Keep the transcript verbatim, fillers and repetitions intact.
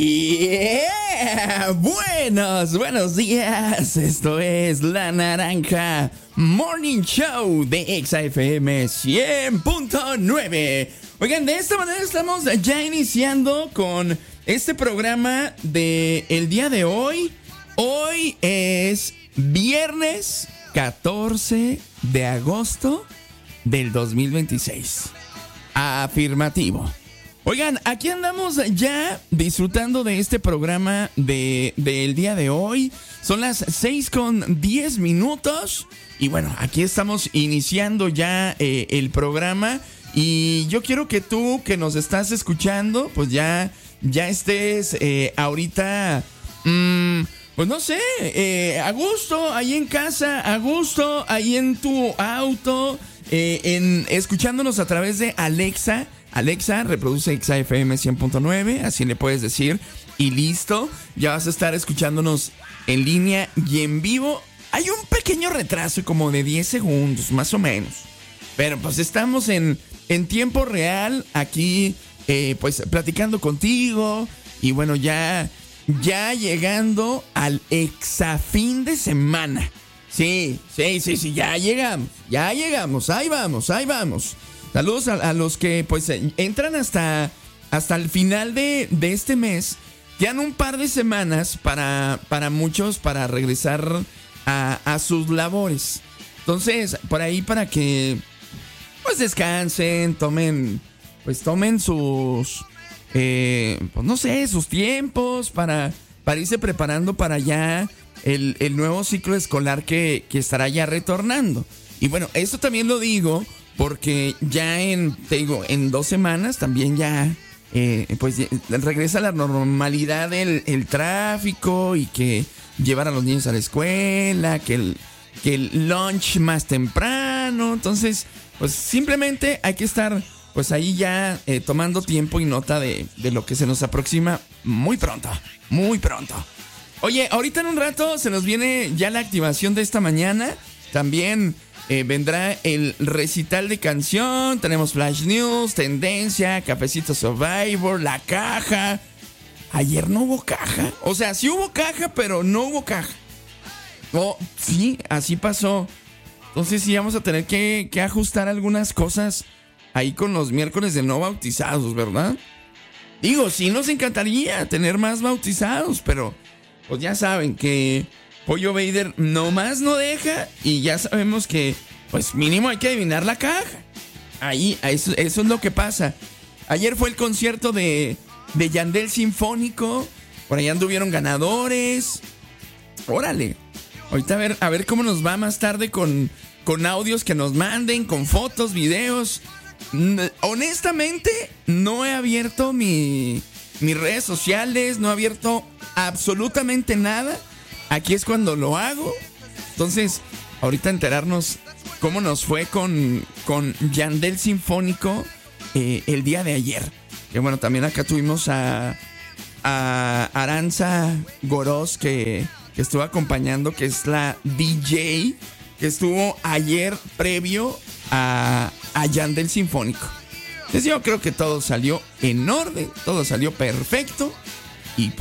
Yeah, buenos, buenos días. Esto es La Naranja Morning Show de Exa F M cien punto nueve. Oigan, de esta manera estamos ya iniciando con este programa de el día de hoy. Hoy es viernes catorce de agosto del dos mil veintiséis. Afirmativo. Oigan, aquí andamos ya disfrutando de este programa de, del día de hoy. Son las seis con diez minutos. Y bueno, aquí estamos iniciando ya eh, el programa. Y yo quiero que tú que nos estás escuchando, pues ya, ya estés eh, ahorita, mmm, pues no sé, eh, a gusto, ahí en casa, a gusto, ahí en tu auto, eh, en, escuchándonos a través de Alexa. Alexa, reproduce Exa F M cien punto nueve, así le puedes decir, y listo, ya vas a estar escuchándonos en línea y en vivo. Hay un pequeño retraso como de diez segundos, más o menos, pero pues estamos en, en tiempo real aquí, eh, pues platicando contigo, y bueno, ya, ya llegando al Exa fin de semana. Sí, sí, sí, sí, ya llegamos, ya llegamos, ahí vamos, ahí vamos. Saludos a, a los que pues entran hasta, hasta el final de, de este mes. Quedan un par de semanas para, para muchos para regresar a, a sus labores. Entonces, por ahí para que pues descansen, tomen, pues tomen sus, eh, pues no sé, sus tiempos para, para irse preparando para ya el, el nuevo ciclo escolar que, que estará ya retornando. Y bueno, esto también lo digo porque ya en, te digo, en dos semanas también ya, eh, pues regresa la normalidad del el tráfico y que llevar a los niños a la escuela, que el, que el lunch más temprano. Entonces, pues simplemente hay que estar, pues ahí ya eh, tomando tiempo y nota de, de lo que se nos aproxima muy pronto, muy pronto. Oye, ahorita en un rato se nos viene ya la activación de esta mañana. También Eh, vendrá el recital de canción, tenemos Flash News, Tendencia, Cafecito Survivor, La Caja. Ayer no hubo caja, o sea, sí hubo caja, pero no hubo caja. Oh, sí, así pasó. Entonces sí vamos a tener que, que ajustar algunas cosas ahí con los miércoles de no bautizados, ¿verdad? Digo, sí nos encantaría tener más bautizados, pero pues ya saben que Pollo Vader nomás no deja y ya sabemos que, pues mínimo hay que adivinar la caja. Ahí, eso, eso es lo que pasa. Ayer fue el concierto de, de Yandel Sinfónico, por allá anduvieron ganadores. Órale, ahorita a ver, a ver cómo nos va más tarde con, con audios que nos manden, con fotos, videos. Honestamente, no he abierto mi, mis redes sociales, no he abierto absolutamente nada. Aquí es cuando lo hago. Entonces, ahorita enterarnos cómo nos fue con, con Yandel Sinfónico eh, el día de ayer. Que bueno, también acá tuvimos a, a Aranza Goroz que, que estuvo acompañando, que es la D J, que estuvo ayer previo a, a Yandel Sinfónico. Entonces yo creo que todo salió en orden, todo salió perfecto. Y pues